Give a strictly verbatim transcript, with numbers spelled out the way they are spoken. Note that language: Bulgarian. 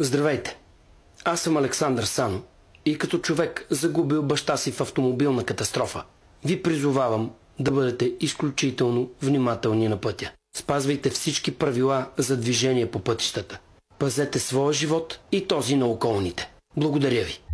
Здравейте! Аз съм Александър Сано и като човек, загубил баща си в автомобилна катастрофа, ви призовавам да бъдете изключително внимателни на пътя. Спазвайте всички правила за движение по пътищата. Пазете своя живот и този на околните. Благодаря ви!